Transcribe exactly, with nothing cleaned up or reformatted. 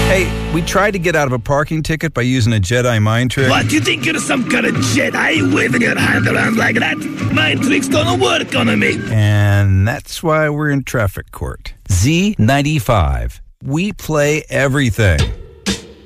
Hey, we tried to get out of a parking ticket by using a Jedi mind trick. What, you think you're some kind of Jedi waving your hand around like that? Mind tricks don't work on me. And that's why we're in traffic court. Z ninety-five. We play everything.